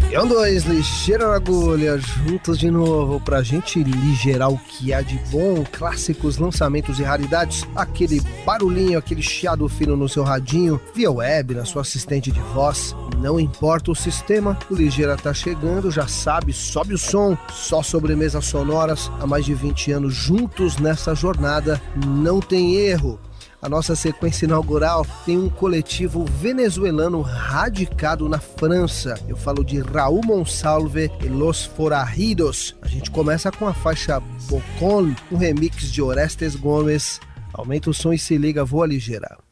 E um, dois, ligeira na agulha, juntos de novo pra gente ligeirar o que há de bom, clássicos, lançamentos e raridades, aquele barulhinho, aquele chiado fino no seu radinho, via web, na sua assistente de voz, não importa o sistema, o Ligeira tá chegando, já sabe, sobe o som, só sobremesas sonoras, há mais de 20 anos juntos nessa jornada, não tem erro. A nossa sequência inaugural tem um coletivo venezuelano radicado na França. Eu falo de Raul Monsalve e Los Forajidos. A gente começa com a faixa Bocón, um remix de Orestes Gomes. Aumenta o som e se liga, voa ligeira.